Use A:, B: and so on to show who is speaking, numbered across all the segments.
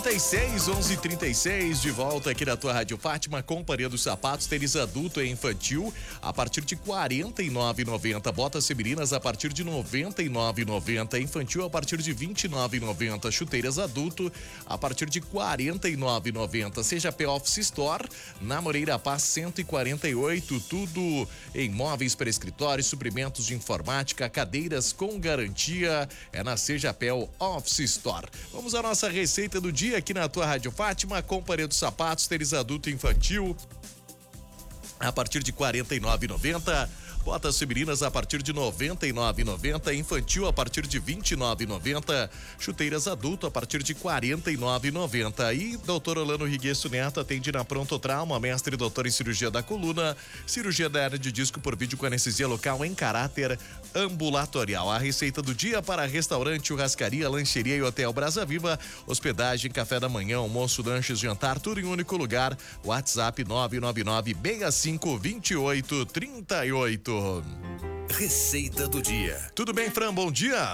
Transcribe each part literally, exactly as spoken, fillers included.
A: trinta e seis, onze e trinta e seis, de volta aqui na tua Rádio Fátima, Companhia dos Sapatos, tênis adulto e infantil a partir de quarenta e nove reais e noventa centavos, botas femininas a partir de noventa e nove reais e noventa centavos, infantil a partir de vinte e nove reais e noventa centavos, chuteiras adulto a partir de quarenta e nove reais e noventa centavos. Seja P Office Store, na Moreira Paz cento e quarenta e oito, tudo em móveis para escritório, suprimentos de informática, cadeiras com garantia, é na Seja Pel Office Store. Vamos à nossa receita do dia aqui na tua Rádio Fátima, Companhia dos Sapatos, tênis adulto e infantil a partir de quarenta e nove reais e noventa centavos. Botas femininas a partir de noventa e nove reais e noventa centavos, infantil a partir de vinte e nove reais e noventa centavos, chuteiras adulto a partir de quarenta e nove reais e noventa centavos. E doutor Orlando Riguesso Neto atende na Pronto Trauma, mestre e doutor em cirurgia da coluna, cirurgia da hernia de disco por vídeo com anestesia local em caráter ambulatorial. A receita do dia para restaurante, churrascaria, lancheria e hotel Brasa Viva, hospedagem, café da manhã, almoço, lanches, jantar, tudo em um único lugar. WhatsApp nove nove nove, seis cinco, dois oito, três oito.
B: Receita do dia.
A: Tudo bem, Fran? Bom dia.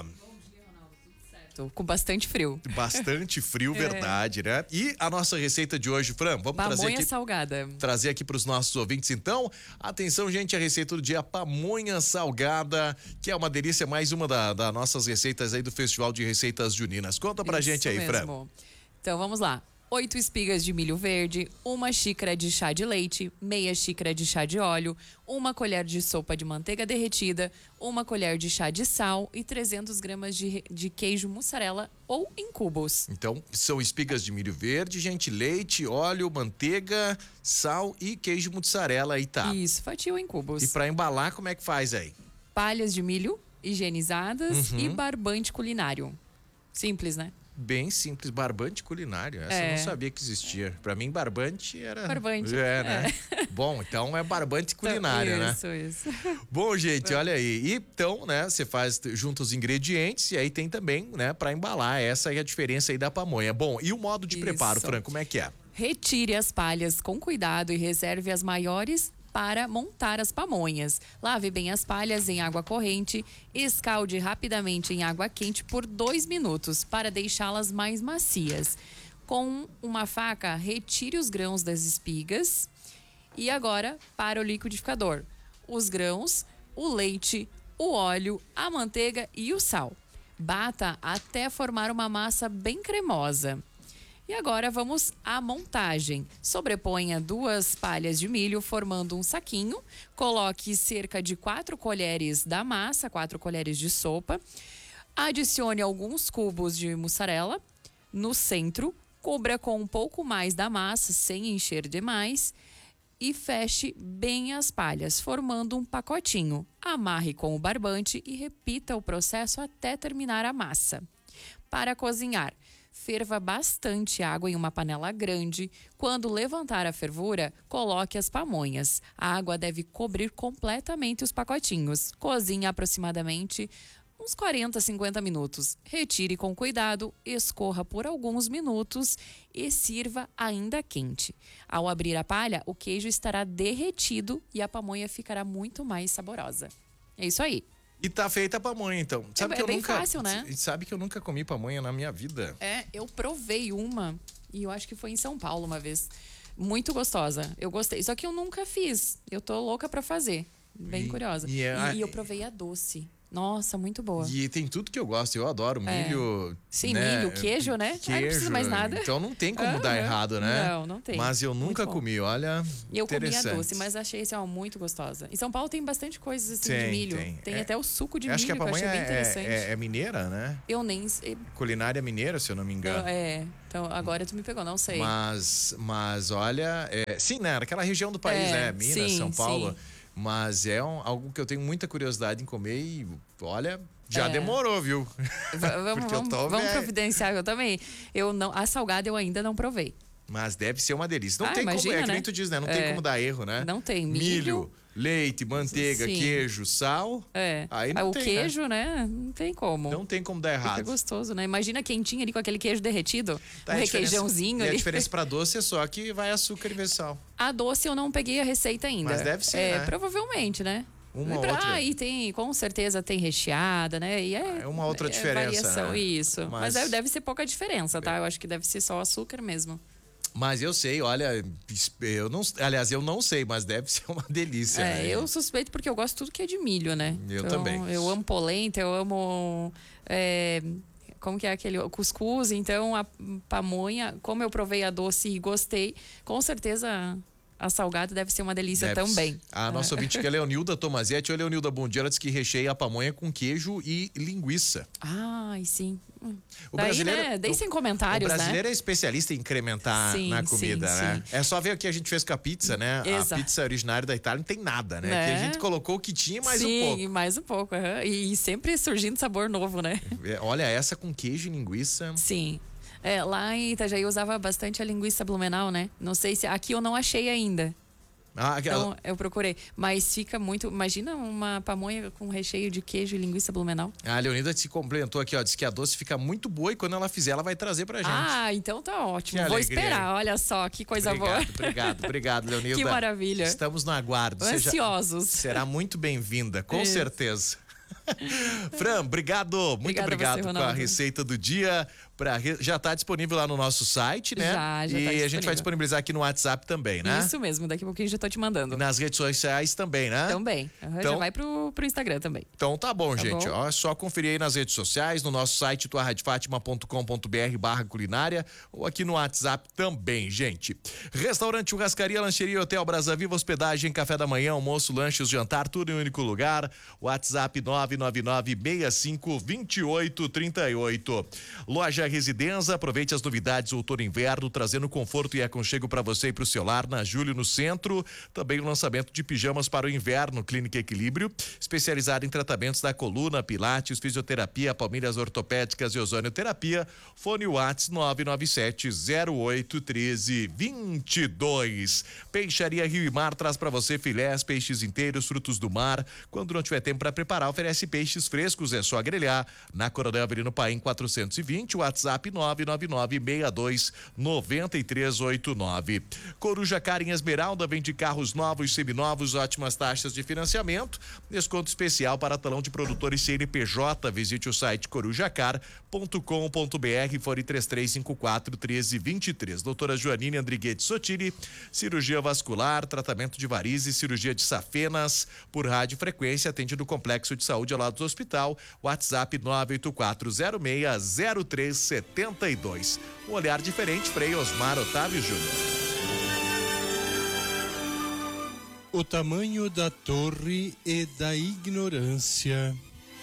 C: Tô com bastante frio.
A: Bastante frio, é. Verdade, né? E a nossa receita de hoje, Fran, vamos
C: pamonha
A: trazer aqui.
C: salgada.
A: Trazer aqui para os nossos ouvintes, então. Atenção, gente, a receita do dia, pamonha salgada, que é uma delícia, mais uma das da nossas receitas aí do Festival de Receitas Juninas. Conta pra
C: Isso
A: gente aí,
C: mesmo.
A: Fran.
C: Então, vamos lá. Oito espigas de milho verde, uma xícara de chá de leite, meia xícara de chá de óleo, uma colher de sopa de manteiga derretida, uma colher de chá de sal e trezentas gramas de, de queijo mussarela ou em cubos.
A: Então, são espigas de milho verde, gente, leite, óleo, manteiga, sal e queijo mussarela aí, tá?
C: Isso, fatia em cubos.
A: E pra embalar, como é que faz aí?
C: Palhas de milho higienizadas
A: Uhum.
C: e barbante culinário. Simples, né?
A: Bem simples, barbante culinário. Essa
C: É.
A: eu não sabia que existia. Pra mim, barbante era...
C: Barbante.
A: É, né? É. Bom, então é barbante culinário, né?
C: Isso, isso.
A: Bom, gente, olha aí. E, então, né, você faz junto os ingredientes e aí tem também, né, pra embalar. Essa é a diferença aí da pamonha. Bom, e o modo de
C: Isso.
A: preparo, Fran, como é que é?
C: Retire as palhas com cuidado e reserve as maiores para montar as pamonhas. Lave bem as palhas em água corrente, escalde rapidamente em água quente por dois minutos para deixá-las mais macias. Com uma faca, retire os grãos das espigas e agora para o liquidificador. Os grãos, o leite, o óleo, a manteiga e o sal. Bata até formar uma massa bem cremosa. E agora vamos à montagem. Sobreponha duas palhas de milho formando um saquinho. Coloque cerca de quatro colheres da massa, quatro colheres de sopa. Adicione alguns cubos de mussarela no centro. Cubra com um pouco mais da massa, sem encher demais. E feche bem as palhas, formando um pacotinho. Amarre com o barbante e repita o processo até terminar a massa. Para cozinhar, ferva bastante água em uma panela grande. Quando levantar a fervura, coloque as pamonhas. A água deve cobrir completamente os pacotinhos. Cozinhe aproximadamente uns quarenta, cinquenta minutos. Retire com cuidado, escorra por alguns minutos e sirva ainda quente. Ao abrir a palha, o queijo estará derretido e a pamonha ficará muito mais saborosa. É isso aí.
A: E tá feita a pamonha, então. Sabe
C: é
A: que eu
C: bem
A: nunca,
C: fácil, né?
A: Sabe que eu nunca comi pamonha na minha vida.
C: É, eu provei uma e eu acho que foi em São Paulo uma vez. Muito gostosa. Eu gostei. Só que eu nunca fiz. Eu tô louca pra fazer. Bem
A: E-
C: curiosa.
A: e
C: E,
A: é-
C: e eu provei a doce. Nossa, muito boa.
A: E tem tudo que eu gosto, eu adoro milho.
C: Sim,
A: né?
C: milho, queijo, né?
A: Queijo.
C: Ah, não precisa mais nada.
A: Então não tem como dar
C: Aham.
A: errado, né?
C: Não, não tem.
A: Mas eu nunca
C: Muito bom.
A: comi, olha.
C: E eu comi a
A: interessante.
C: doce, mas achei assim, ó, muito gostosa. Em São Paulo tem bastante coisas assim de
A: Tem,
C: milho.
A: tem. É,
C: até o suco de
A: Eu acho
C: milho
A: que a
C: que eu achei
A: pamonha
C: bem interessante.
A: é, é, é mineira, né?
C: Eu nem sei.
A: Culinária mineira, se eu não me engano.
C: É, então agora tu me pegou, não sei.
A: Mas, mas olha, é, sim, né? Naquela região do país,
C: É,
A: né? Minas,
C: sim,
A: São Paulo.
C: sim.
A: Mas é um- algo que eu tenho muita curiosidade em comer e, olha, já
C: É.
A: demorou, viu?
C: V- vamos,
A: Porque eu
C: vamos,
A: tô
C: vamos
A: velho.
C: providenciar, eu também. Eu não, a salgada eu ainda não provei.
A: Mas deve ser uma delícia. Não
C: Ah,
A: tem como,
C: imagina,
A: é que nem
C: né?
A: tu diz, né? Não
C: É.
A: tem como dar erro, né?
C: Não tem.
A: Milho,
C: Milho,
A: leite, manteiga,
C: Sim.
A: queijo, sal.
C: É.
A: Aí
C: Ah,
A: não
C: o
A: tem,
C: queijo, né? Não tem como.
A: Não tem como dar
C: Fica
A: errado.
C: gostoso, né? Imagina quentinho ali com aquele queijo derretido.
A: Tá,
C: um
A: a diferença-
C: requeijãozinho
A: E a
C: ali.
A: diferença pra doce é só que vai açúcar e vez sal.
C: A doce eu não peguei a receita ainda.
A: Mas deve ser,
C: É,
A: né?
C: provavelmente, né?
A: Uma
C: pra,
A: outra.
C: Ah, e tem, com certeza tem recheada, né? E é,
A: é uma outra
C: é
A: diferença,
C: variação,
A: né?
C: Isso.
A: Mas...
C: Mas deve ser pouca diferença, tá? Eu acho que deve ser só açúcar mesmo.
A: Mas eu sei, olha, eu não, aliás, eu não sei, mas deve ser uma delícia.
C: É,
A: né?
C: eu suspeito porque eu gosto de tudo que é de milho, né?
A: Eu
C: então,
A: também.
C: Eu amo polenta, eu amo... É, como que é aquele cuscuz, então a pamonha, como eu provei a doce e gostei, com certeza a salgada deve ser uma delícia
A: deve
C: também.
A: A nossa ouvinte que é Leonilda Tomazetti. Oi, Leonilda, bom dia. Ela disse que recheia a pamonha com queijo e linguiça.
C: Ai, sim.
A: O
C: Daí,
A: brasileiro,
C: né? Daí sem comentários,
A: O brasileiro
C: né?
A: é especialista em incrementar
C: Sim,
A: na comida,
C: sim,
A: né?
C: sim.
A: É só ver o que a gente fez com a pizza, né?
C: Exato.
A: A pizza originária da Itália não tem nada, né?
C: Né?
A: Que a gente colocou o que tinha mais
C: sim,
A: um pouco.
C: mais um pouco. Uhum. E, e sempre surgindo sabor novo, né?
A: Olha, essa com queijo e linguiça.
C: Sim. É, lá em Itajaí eu usava bastante a linguiça blumenau, né? Não sei se... Aqui eu não achei ainda.
A: Ah,
C: Então, eu procurei. Mas fica muito... Imagina uma pamonha com recheio de queijo e linguiça blumenau.
A: A Leonida se complementou aqui, ó. Disse que a doce fica muito boa e quando ela fizer, ela vai trazer pra gente.
C: Ah, então tá ótimo.
A: Que
C: Vou
A: alegria.
C: esperar. Olha só, que coisa
A: obrigado,
C: boa.
A: Obrigado, obrigado, Leonilda.
C: Que maravilha.
A: Estamos no aguardo. Seja-
C: Ansiosos.
A: será muito bem-vinda, com
C: Isso.
A: certeza. Fran, obrigado, muito
C: Obrigada
A: obrigado
C: você,
A: com a
C: Ronaldo.
A: receita do dia. Pra, re- já está disponível lá no nosso site, né?
C: Já, já
A: e
C: tá
A: a gente vai
C: disponível.
A: disponibilizar aqui no WhatsApp também, né?
C: Isso mesmo. Daqui a pouquinho já tô te mandando.
A: E nas redes sociais também, né?
C: Também. Uhum,
A: Então-
C: já vai pro, pro Instagram também.
A: Então tá bom,
C: Tá
A: gente.
C: bom.
A: Ó, é só conferir aí nas redes sociais, no nosso site tua rádio fátima ponto com ponto br barra culinária ou aqui no WhatsApp também, gente. Restaurante, churrascaria, lancheria, hotel Brasa Viva, hospedagem, café da manhã, almoço, lanches, jantar, tudo em um único lugar. WhatsApp nove nove nove, seis cinco, dois oito três oito. Loja Residência, aproveite as novidades outono e inverno, trazendo conforto e aconchego para você e para o seu lar na Júlio no centro. Também o lançamento de pijamas para o inverno, Clínica Equilíbrio, especializada em tratamentos da coluna, pilates, fisioterapia, palmilhas ortopédicas e ozonioterapia. Fone Whats nove nove sete, zero oito um três, dois dois. Peixaria Rio e Mar traz para você filés, peixes inteiros, frutos do mar. Quando não tiver tempo para preparar, oferece peixes frescos, é só grelhar. Na Coronel Avelino Paim quatrocentos e vinte, WhatsApp nove nove nove, seis dois, nove três oito nove. Coruja Car em Esmeralda vende carros novos, seminovos, ótimas taxas de financiamento, desconto especial para talão de produtores C N P J. Visite o site corujacar ponto com ponto br, fone três três cinco quatro, um três dois três. Doutora Joanine Andriguete Sotiri, cirurgia vascular, tratamento de varizes, cirurgia de safenas, por rádio frequência, atende no Complexo de Saúde ao lado do hospital. WhatsApp nove oito quatro zero seis, zero três sete dois. Um olhar diferente, Frei Osmar Otávio Júnior.
D: O tamanho da torre e da ignorância.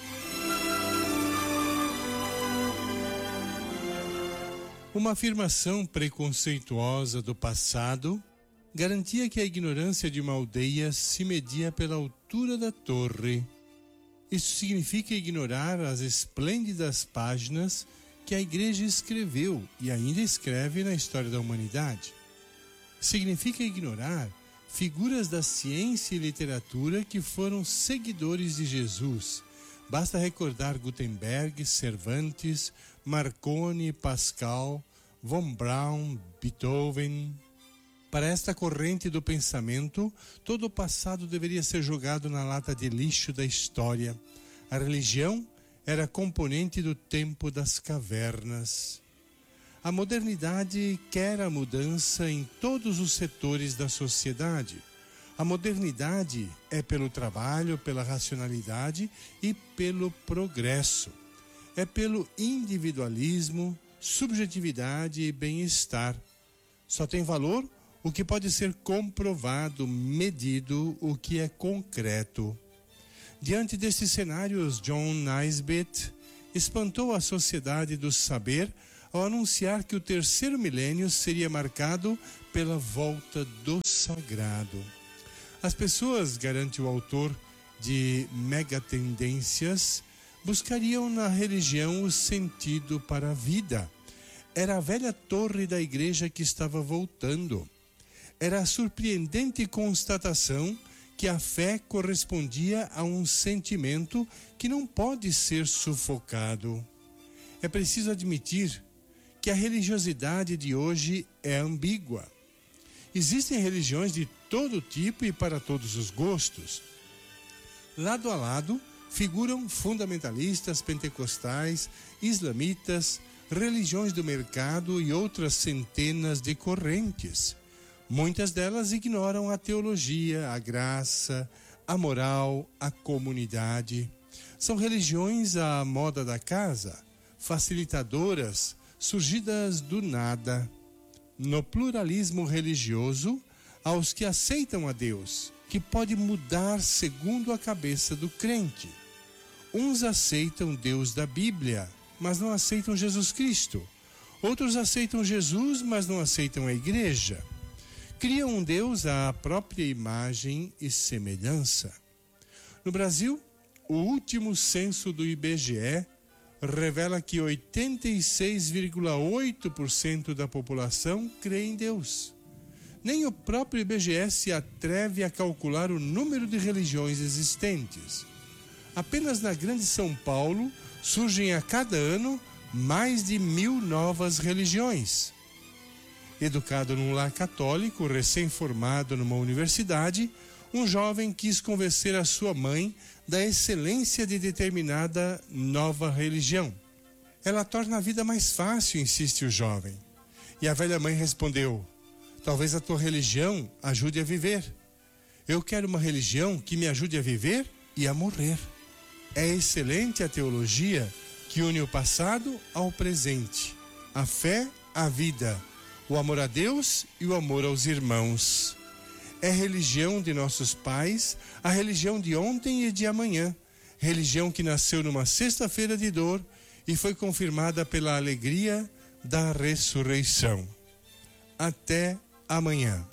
D: Uma afirmação preconceituosa do passado garantia que a ignorância de uma aldeia se media pela altura da torre. Isso significa ignorar as esplêndidas páginas que a Igreja escreveu e ainda escreve na história da humanidade. Significa ignorar figuras da ciência e literatura que foram seguidores de Jesus. Basta recordar Gutenberg, Cervantes, Marconi, Pascal, von Braun, Beethoven. Para esta corrente do pensamento, todo o passado deveria ser jogado na lata de lixo da história. A religião era componente do tempo das cavernas. A modernidade quer a mudança em todos os setores da sociedade. A modernidade é pelo trabalho, pela racionalidade e pelo progresso. É pelo individualismo, subjetividade e bem-estar. Só tem valor o que pode ser comprovado, medido, o que é concreto. Diante destes cenários, John Naisbitt espantou a sociedade do saber ao anunciar que o terceiro milênio seria marcado pela volta do sagrado. As pessoas, garante o autor de Megatendências, buscariam na religião o sentido para a vida. Era a velha torre da igreja que estava voltando. Era a surpreendente constatação que a fé correspondia a um sentimento que não pode ser sufocado. É preciso admitir que a religiosidade de hoje é ambígua. Existem religiões de todo tipo e para todos os gostos. Lado a lado, figuram fundamentalistas pentecostais, islamitas, religiões do mercado e outras centenas de correntes. Muitas delas ignoram a teologia, a graça, a moral, a comunidade. São religiões à moda da casa, facilitadoras, surgidas do nada. No pluralismo religioso, aos que aceitam a Deus, que pode mudar segundo a cabeça do crente. Uns aceitam Deus da Bíblia, mas não aceitam Jesus Cristo. Outros aceitam Jesus, mas não aceitam a igreja. Criam um Deus à própria imagem e semelhança. No Brasil, o último censo do I B G E revela que oitenta e seis vírgula oito por cento da população crê em Deus. Nem o próprio I B G E se atreve a calcular o número de religiões existentes. Apenas na Grande São Paulo surgem a cada ano mais de mil novas religiões. Educado num lar católico, recém-formado numa universidade, um jovem quis convencer a sua mãe da excelência de determinada nova religião. Ela torna a vida mais fácil, insiste o jovem. E a velha mãe respondeu: talvez a tua religião ajude a viver. Eu quero uma religião que me ajude a viver e a morrer. É excelente a teologia que une o passado ao presente, a fé à vida, o amor a Deus e o amor aos irmãos. É religião de nossos pais, a religião de ontem e de amanhã, religião que nasceu numa sexta-feira de dor e foi confirmada pela alegria da ressurreição. Até amanhã.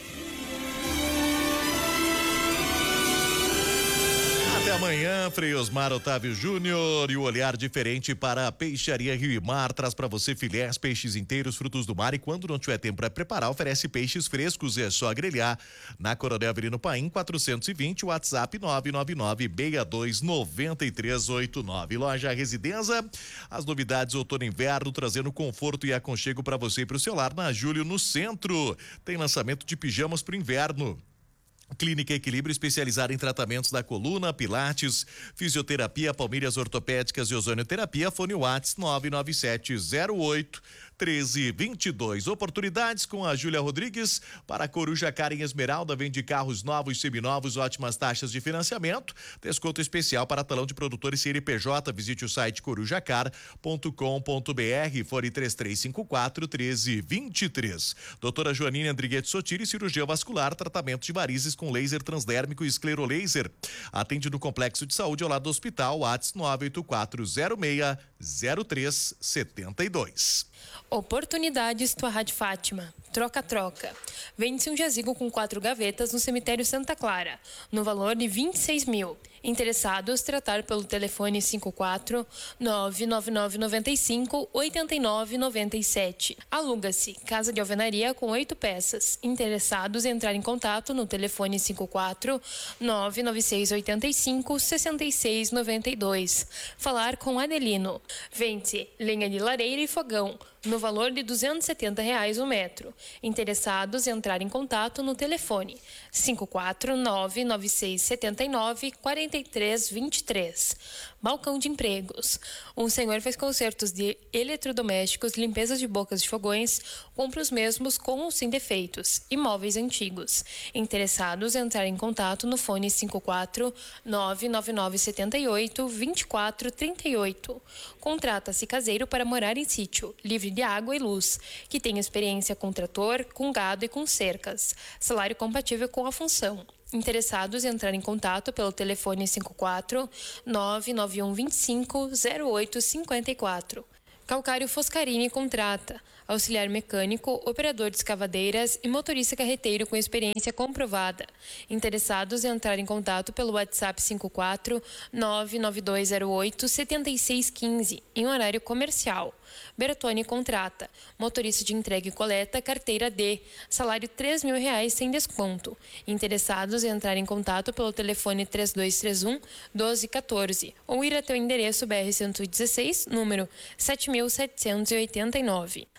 A: Até amanhã, Frei Osmar Otávio Júnior, e o olhar diferente para a Peixaria Rio e Mar traz para você filés, peixes inteiros, frutos do mar, e quando não tiver tempo para preparar, oferece peixes frescos, é só grelhar. Na Coronel Avelino Paim, quatrocentos e vinte, WhatsApp nove nove nove, seis dois nove três oito nove. Loja Residência, as novidades outono e inverno, trazendo conforto e aconchego para você e para o seu lar na Júlio, no centro. Tem lançamento de pijamas para o inverno. Clínica Equilíbrio, especializada em tratamentos da coluna, pilates, fisioterapia, palmilhas ortopédicas e ozonioterapia. Fone Whats nove nove sete zero oito um três dois dois. Oportunidades com a Júlia Rodrigues para a Coruja Car em Esmeralda. Vende carros novos, seminovos, ótimas taxas de financiamento. Desconto especial para talão de produtores C N P J. Visite o site coruja car ponto com ponto b r. Fone três três cinco quatro um três dois três. Doutora Joanine Andriguete Sotiri, cirurgia vascular, tratamento de varizes com laser transdérmico e esclerolaser. Atende no Complexo de Saúde ao lado do hospital. WhatsApp nove oito quatro zero seis zero três sete dois.
E: Oportunidades tua Rádio Fátima. Troca-troca. Vende-se um jazigo com quatro gavetas no cemitério Santa Clara, no valor de vinte e seis mil. Interessados, tratar pelo telefone cinco quatro nove nove nove nove cinco oito nove nove sete. Aluga-se casa de alvenaria com oito peças. Interessados, entrar em contato no telefone cinco quatro nove nove seis oito cinco seis seis nove dois. Falar com Adelino. Vende-se lenha de lareira e fogão, no valor de duzentos e setenta reais o metro. Interessados, entrar em contato no telefone cinco quatro nove nove seis sete nove quatro três dois três. Balcão de Empregos. Um senhor faz consertos de eletrodomésticos, limpezas de bocas de fogões, compra os mesmos com ou sem defeitos, imóveis antigos. Interessados, entrar em contato no fone cinco quatro nove nove nove sete oito dois quatro três oito. Contrata-se caseiro para morar em sítio, livre de água e luz, que tem experiência com trator, com gado e com cercas. Salário compatível com a função. Interessados, entrar em contato pelo telefone cinco quatro nove nove um dois cinco zero oito cinco quatro. Calcário Foscarini contrata auxiliar mecânico, operador de escavadeiras e motorista carreteiro com experiência comprovada. Interessados, entrar em contato pelo WhatsApp cinco quatro nove nove dois zero oito sete seis um cinco em horário comercial. Bertone contrata motorista de entrega e coleta, carteira D, salário três mil reais sem desconto. Interessados, entrar em contato pelo telefone três dois três um doze quatorze ou ir até o endereço B R cento e dezesseis, número sete mil setecentos e oitenta e nove.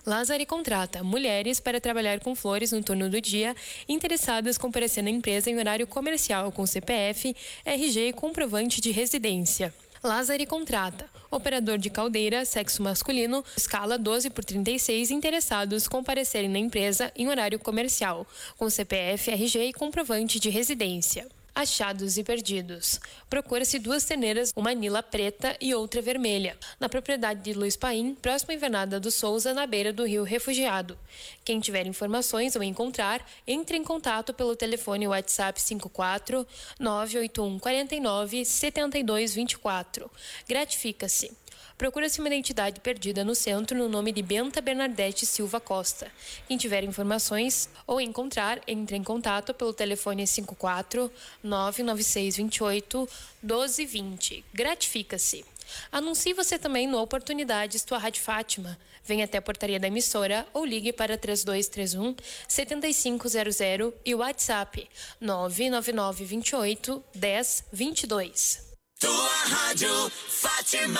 E: Lázari contrata mulheres para trabalhar com flores no turno do dia, interessadas comparecer na empresa em horário comercial com C P F, R G e comprovante de residência. Lázari contrata operador de caldeira, sexo masculino, escala doze por trinta e seis, interessados comparecerem na empresa em horário comercial, com C P F, R G e comprovante de residência. Achados e perdidos. Procura-se duas terneiras, uma nila preta e outra vermelha, na propriedade de Luiz Paim, próximo à Invernada do Souza, na beira do Rio Refugiado. Quem tiver informações ou encontrar, entre em contato pelo telefone WhatsApp cinco quatro nove oito um quatro nove sete dois dois quatro. Gratifica-se. Procura-se uma identidade perdida no centro no nome de Benta Bernadette Silva Costa. Quem tiver informações ou encontrar, entre em contato pelo telefone cinco quatro nove nove seis dois oito um dois dois zero. Gratifica-se. Anuncie você também no Oportunidades Tua Rádio Fátima. Venha até a portaria da emissora ou ligue para três dois três um sete cinco zero zero e o WhatsApp nove nove nove dois oito um zero dois dois.
B: Tua Rádio Fátima.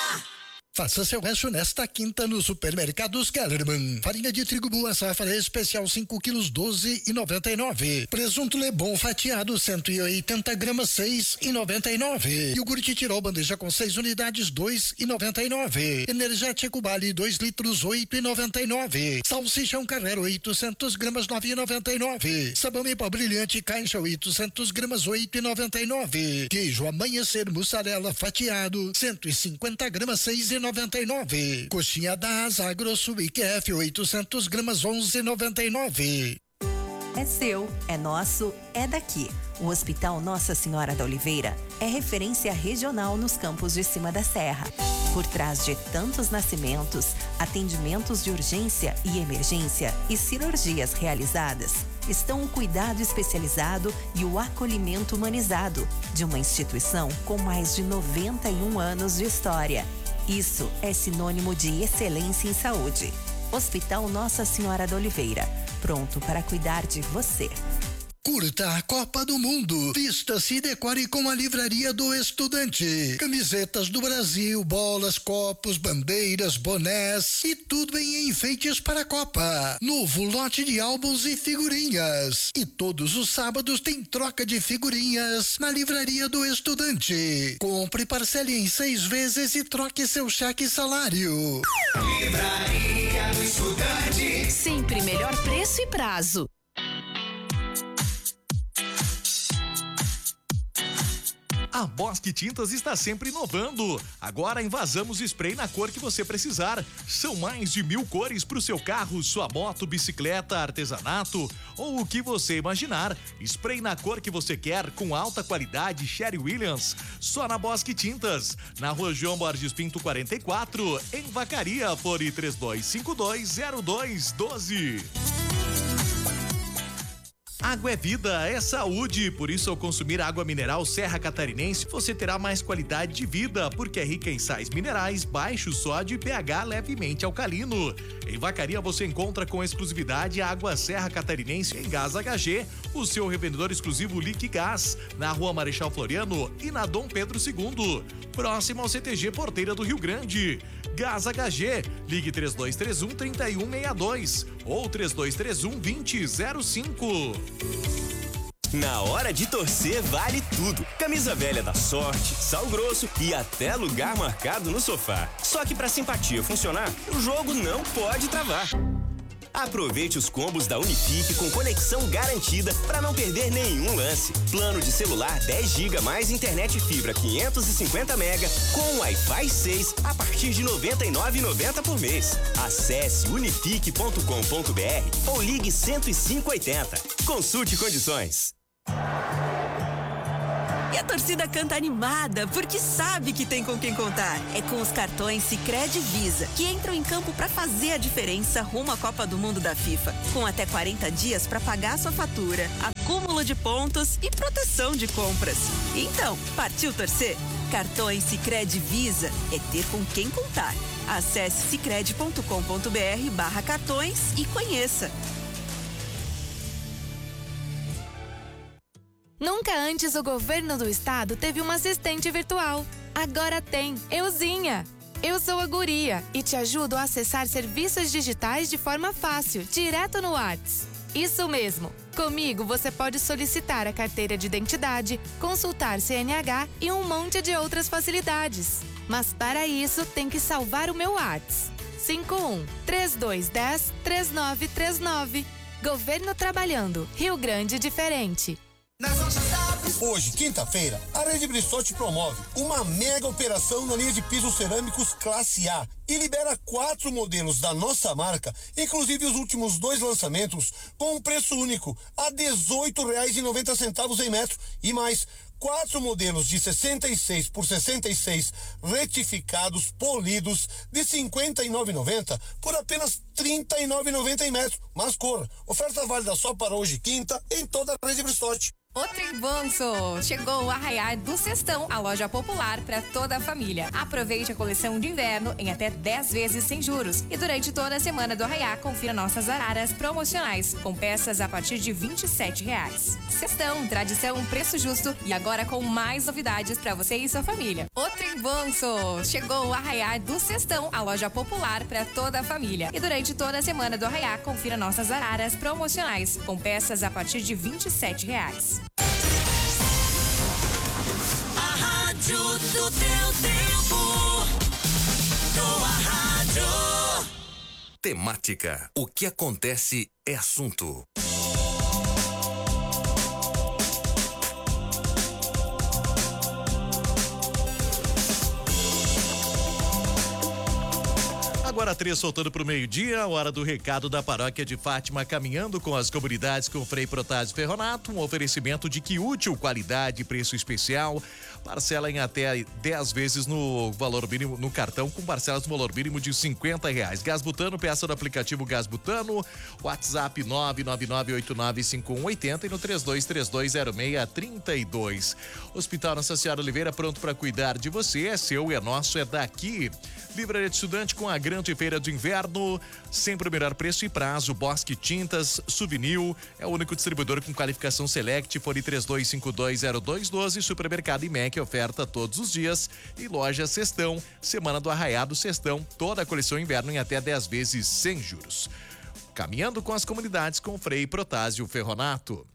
B: Faça seu rancho nesta quinta no Supermercados Kellerman. Farinha de trigo boa safra especial cinco quilos doze e noventa e nove. Presunto Lebon fatiado cento e oitenta gramas seis e noventa e nove. Iogurte Tirol bandeja com seis unidades dois e noventa e nove. Energético Bali dois litros oito e noventa e nove. Salsichão Carrero oitocentos gramas nove e noventa e nove. Sabão em pó brilhante caixa oitocentos gramas oito e noventa e nove. Queijo Amanhecer mussarela fatiado cento e cinquenta gramas seis e noventa e nove. Coxinha da Asa grosso I Q F oitocentos gramas onze e noventa e nove.
F: É seu, é nosso, é daqui. O Hospital Nossa Senhora da Oliveira é referência regional nos campos de cima da serra. Por trás de tantos nascimentos, atendimentos de urgência e emergência e cirurgias realizadas, estão o cuidado especializado e o acolhimento humanizado de uma instituição com mais de noventa e um anos de história. Isso é sinônimo de excelência em saúde. Hospital Nossa Senhora da Oliveira, pronto para cuidar de você.
B: Curta a Copa do Mundo. Vista-se e decore com a Livraria do Estudante. Camisetas do Brasil, bolas, copos, bandeiras, bonés e tudo em enfeites para a Copa. Novo lote de álbuns e figurinhas. E todos os sábados tem troca de figurinhas na Livraria do Estudante. Compre, parcele em seis vezes e troque seu cheque salário.
G: Livraria do Estudante. Sempre melhor preço e prazo.
A: A Bosque Tintas está sempre inovando. Agora invasamos spray na cor que você precisar. São mais de mil cores para o seu carro, sua moto, bicicleta, artesanato ou o que você imaginar. Spray na cor que você quer, com alta qualidade, Sherry Williams. Só na Bosque Tintas. Na Rua João Borges Pinto quarenta e quatro, em Vacaria, fone três dois cinco dois zero dois um dois. Água é vida, é saúde, por isso ao consumir água mineral Serra Catarinense, você terá mais qualidade de vida, porque é rica em sais minerais, baixo sódio e pH levemente alcalino. Em Vacaria você encontra com exclusividade a água Serra Catarinense em Gás H G, o seu revendedor exclusivo Liquigás, na Rua Marechal Floriano e na Dom Pedro segundo, próximo ao C T G Porteira do Rio Grande. Gás H G, ligue três dois três um, três um seis dois ou três dois três um, dois zero zero cinco.
H: Na hora de torcer vale tudo. Camisa velha da Sorte, sal grosso e até lugar marcado no sofá. Só que pra simpatia funcionar, o jogo não pode travar. Aproveite os combos da Unifique com conexão garantida para não perder nenhum lance. Plano de celular dez gigas mais internet fibra quinhentos e cinquenta mega com Wi-Fi seis a partir de noventa e nove reais e noventa centavos por mês. Acesse unifique ponto com ponto br ou ligue cento e cinco oitenta. Consulte condições.
I: E a torcida canta animada, porque sabe que tem com quem contar. É com os cartões Sicredi Visa, que entram em campo para fazer a diferença rumo à Copa do Mundo da FIFA. Com até quarenta dias para pagar sua fatura, acúmulo de pontos e proteção de compras. Então, partiu torcer? Cartões Sicredi Visa é ter com quem contar. Acesse sicredi ponto com ponto br barra cartões e conheça.
J: Nunca antes o governo do estado teve uma assistente virtual. Agora tem, Euzinha. Eu sou a Guria e te ajudo a acessar serviços digitais de forma fácil, direto no WhatsApp. Isso mesmo! Comigo você pode solicitar a carteira de identidade, consultar C N H e um monte de outras facilidades. Mas para isso tem que salvar o meu WhatsApp. cinco um, três dois um zero, três nove três nove. Governo Trabalhando. Rio Grande diferente.
K: Hoje, quinta-feira, a Rede Bristol te promove uma mega operação na linha de pisos cerâmicos classe A e libera quatro modelos da nossa marca, inclusive os últimos dois lançamentos, com um preço único a dezoito reais e noventa centavos em metro e mais quatro modelos de sessenta e seis por sessenta e seis retificados, polidos, de cinquenta e nove reais e noventa centavos por apenas trinta e nove reais e noventa centavos em metro. Mas corra, oferta válida só para hoje, quinta, em toda a Rede Bristol.
L: Ô Tribanço, chegou o Arraiá do Sextão, a loja popular para toda a família. Aproveite a coleção de inverno em até dez vezes sem juros. E durante toda a semana do Arraiá, confira nossas araras promocionais, com peças a partir de vinte e sete reais. Sextão, tradição, preço justo e agora com mais novidades para você e sua família. Ô Tribanço, chegou o Arraiá do Sextão, a loja popular para toda a família. E durante toda a semana do Arraiá, confira nossas araras promocionais, com peças a partir de vinte e sete reais.
G: A rádio do teu tempo. Tua rádio.
M: Temática. O que acontece é assunto.
A: Agora três soltando pro meio-dia, hora do recado da Paróquia de Fátima, caminhando com as comunidades com Frei Protásio Ferronato, um oferecimento de que útil, qualidade, preço especial, parcela em até dez vezes no valor mínimo, no cartão, com parcelas no valor mínimo de cinquenta reais. Gás Butano, peça do aplicativo Gás Butano, WhatsApp nove nove nove oito nove cinco um oito zero e no três dois três dois zero seis três dois. Hospital Nossa Senhora Oliveira, pronto para cuidar de você, é seu, é nosso, é daqui. Livraria de Estudante com a grande feira de inverno, sempre o melhor preço e prazo. Bosque Tintas, Souvenir, é o único distribuidor com qualificação Select, fone três dois cinco dois zero dois um dois, Supermercado I M E C, oferta todos os dias, e Loja Sextão, Semana do Arraiado Sextão, toda a coleção inverno em até dez vezes sem juros. Caminhando com as comunidades com Frei Protásio Ferronato.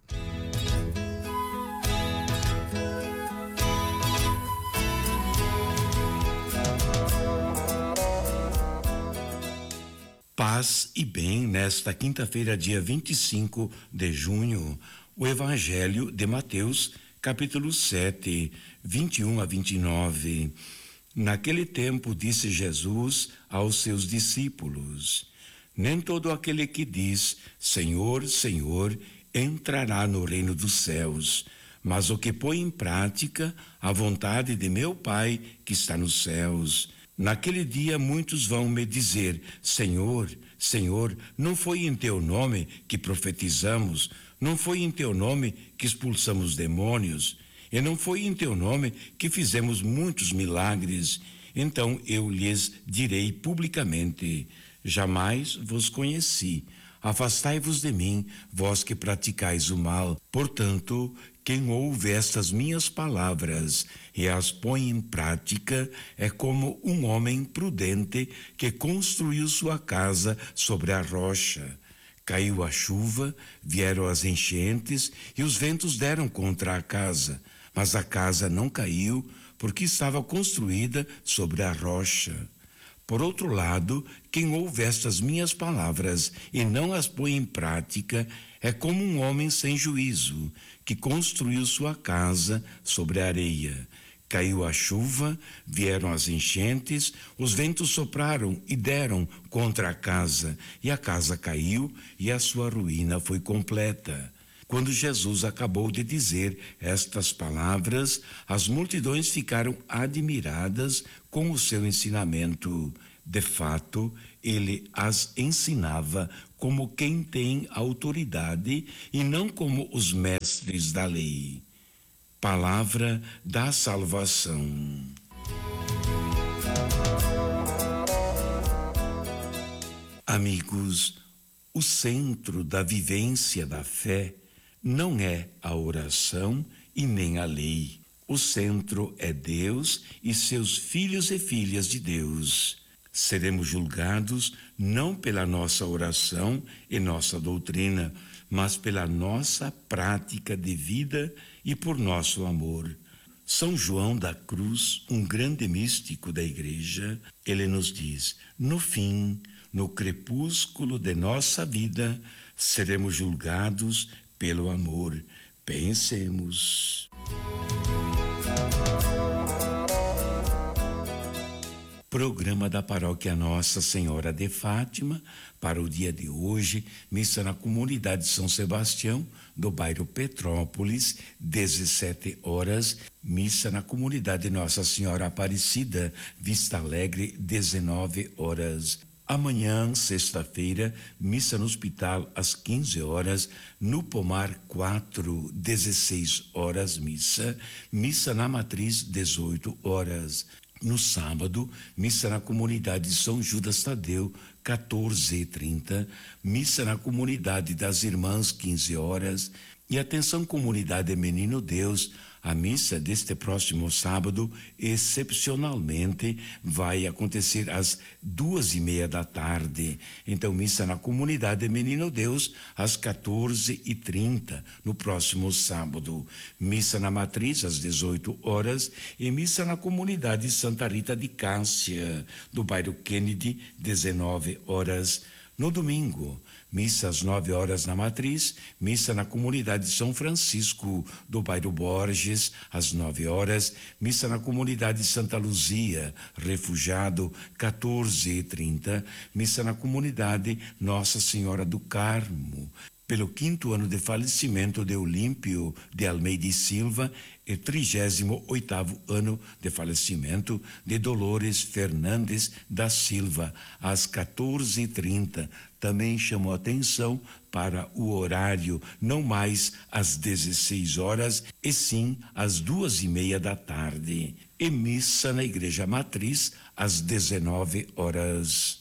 N: Paz e bem, nesta quinta-feira, dia vinte e cinco de junho, o Evangelho de Mateus, capítulo sete, vinte e um a vinte e nove. Naquele tempo disse Jesus aos seus discípulos: nem todo aquele que diz Senhor, Senhor, entrará no reino dos céus, mas o que põe em prática a vontade de meu Pai que está nos céus. Naquele dia muitos vão me dizer: Senhor, Senhor, não foi em teu nome que profetizamos, não foi em teu nome que expulsamos demônios, e não foi em teu nome que fizemos muitos milagres. Então eu lhes direi publicamente: jamais vos conheci. Afastai-vos de mim, vós que praticais o mal. Portanto, quem ouve estas minhas palavras e as põe em prática é como um homem prudente que construiu sua casa sobre a rocha. Caiu a chuva, vieram as enchentes e os ventos deram contra a casa, mas a casa não caiu porque estava construída sobre a rocha. Por outro lado, quem ouve estas minhas palavras e não as põe em prática é como um homem sem juízo, que construiu sua casa sobre a areia. Caiu a chuva, vieram as enchentes, os ventos sopraram e deram contra a casa, e a casa caiu e a sua ruína foi completa. Quando Jesus acabou de dizer estas palavras, as multidões ficaram admiradas com o seu ensinamento. De fato, ele as ensinava como quem tem autoridade e não como os mestres da lei. Palavra da salvação. Amigos, o centro da vivência da fé não é a oração e nem a lei. O centro é Deus e seus filhos e filhas de Deus. Seremos julgados não pela nossa oração e nossa doutrina, mas pela nossa prática de vida e por nosso amor. São João da Cruz, um grande místico da Igreja, ele nos diz: no fim, no crepúsculo de nossa vida, seremos julgados pelo amor. Pensemos. Programa da Paróquia Nossa Senhora de Fátima para o dia de hoje, missa na comunidade São Sebastião, do bairro Petrópolis, dezessete horas, missa na comunidade Nossa Senhora Aparecida, Vista Alegre, dezenove horas. Amanhã, sexta-feira, missa no hospital às quinze horas, no Pomar quatro, dezesseis horas, missa, missa na Matriz, dezoito horas. No sábado, missa na comunidade São Judas Tadeu, quatorze e trinta, missa na comunidade das Irmãs, quinze horas, e atenção comunidade Menino Deus, a missa deste próximo sábado, excepcionalmente, vai acontecer às duas e meia da tarde. Então, missa na comunidade Menino Deus, às quatorze e trinta, no próximo sábado. Missa na Matriz, às dezoito horas, e missa na comunidade Santa Rita de Cássia, do bairro Kennedy, dezenove horas. No domingo, missa às nove horas na Matriz, missa na comunidade São Francisco, do bairro Borges, às nove horas, missa na comunidade Santa Luzia, Refugiado, quatorze e trinta, missa na comunidade Nossa Senhora do Carmo, pelo quinto ano de falecimento de Olímpio de Almeida e Silva e trigésimo oitavo ano de falecimento de Dolores Fernandes da Silva, às quatorze e trinta. Também chamou atenção para o horário, não mais às dezesseis horas, e sim às duas e meia da tarde. E missa na Igreja Matriz, às dezenove horas.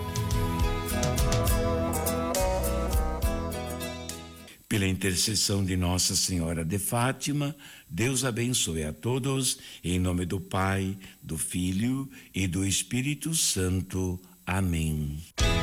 N: Pela intercessão de Nossa Senhora de Fátima, Deus abençoe a todos, em nome do Pai, do Filho e do Espírito Santo. Amém.